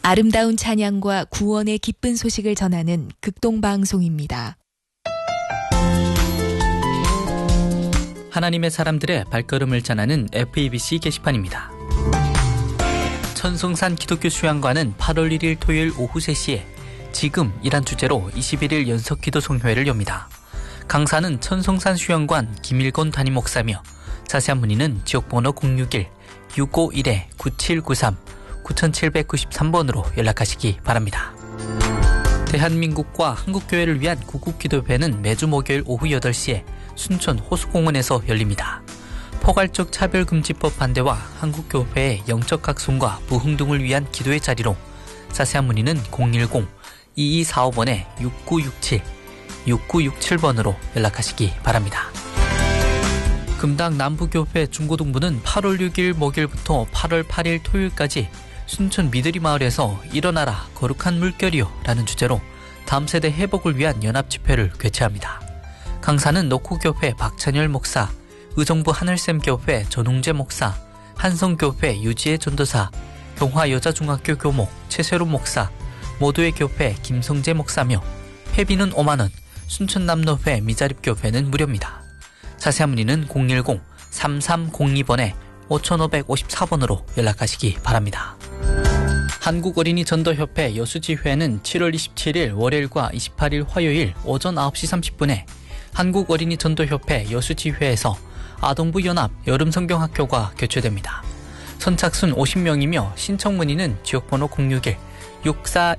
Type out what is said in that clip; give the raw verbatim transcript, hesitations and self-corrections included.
아름다운 찬양과 구원의 기쁜 소식을 전하는 극동방송입니다. 하나님의 사람들의 발걸음을 전하는 에프이비씨 게시판입니다. 천송산 기독교 수양관은 팔월 일일 토요일 오후 세 시에 지금이란 주제로 이십일일 연속 기도 송회를 엽니다. 강사는 천송산 수양관 김일곤 담임 목사며 자세한 문의는 지역번호 공육일 육오일 구칠구삼 구칠구삼 번으로 연락하시기 바랍니다. 대한민국과 한국교회를 위한 구국기도회는 매주 목요일 오후 여덟 시에 순천 호수공원에서 열립니다. 포괄적 차별금지법 반대와 한국교회의 영적 각성과 부흥등을 위한 기도의 자리로 자세한 문의는 공일공 이이사오 육구육칠 육구육칠 번으로 연락하시기 바랍니다. 금당 남부교회 중고등부는 팔월 육일 목요일부터 팔월 팔일 토요일까지 순천 미드리 마을에서 일어나라 거룩한 물결이요 라는 주제로 다음 세대 회복을 위한 연합집회를 개최합니다. 강사는 녹호교회 박찬열 목사, 의정부 하늘샘교회 전웅재 목사, 한성교회 유지혜 전도사, 경화여자중학교 교목 최세롬 목사, 모두의 교회 김성재 목사며 회비는 오만 원, 순천남로회 미자립교회는 무료입니다. 자세한 문의는 공일공 삼삼공이 오오오사 번으로 연락하시기 바랍니다. 한국어린이 전도협회 여수지회는 칠월 이십칠일 월요일과 이십팔일 화요일 오전 아홉 시 삼십 분에 한국어린이 전도협회 여수지회에서 아동부 연합 여름성경학교가 개최됩니다. 선착순 오십 명이며 신청 문의는 지역번호 공육일 육사